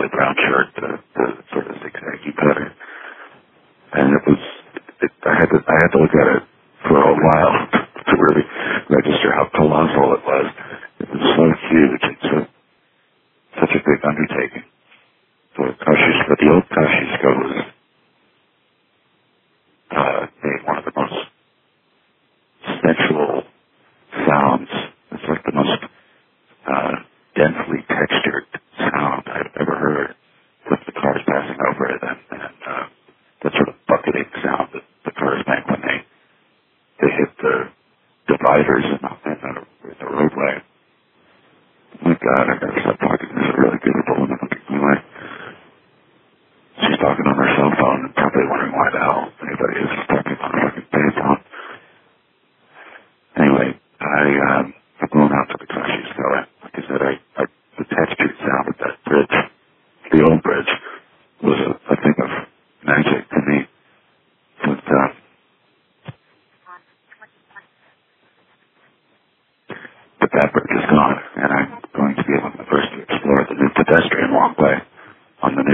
the brown shirt, the sort of zigzaggy pattern. And I had to look at it for a while to really register how colossal it was. It was so huge. It's such a big undertaking. So the old Kosciuszko was one of the most sensual sounds. It's like the most densely textured sound I've ever heard with the cars passing over it, and that sort of bucketing sound that the cars make when they hit the dividers in the roadway. Oh my God, I gotta stop talking. There's a really beautiful woman looking my way. She's talking on her cell phone and probably wondering why the hell anybody is talking on a fucking payphone. Anyway, I'm going out to the Kosciuszko. Like I said, the textured sound of that bridge, the old bridge, was a thing of magic to me. But that bridge is gone, and I